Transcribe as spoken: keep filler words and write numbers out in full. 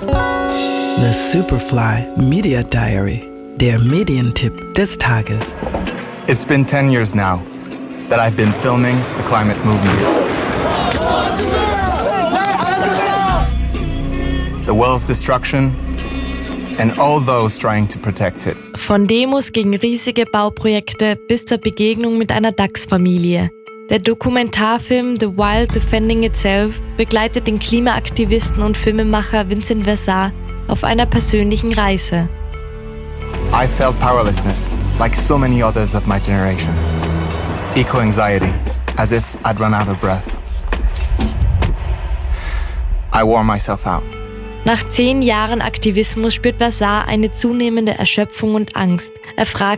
The Superfly Media Diary, der Medientipp des Tages. It's been ten years now that I've been filming the climate movement. The world's destruction and all those trying to protect it. Von Demos gegen riesige Bauprojekte bis zur Begegnung mit einer Dachsfamilie. Der Dokumentarfilm The Wild Defending Itself begleitet den Klimaaktivisten und Filmemacher Vincent Versat auf einer persönlichen Reise. I felt powerlessness, like so many others of my generation. Eco-anxiety, as if I'd run out of breath. I wore myself out. Nach zehn Jahren Aktivismus spürt Versat eine zunehmende Erschöpfung und Angst. Er fragt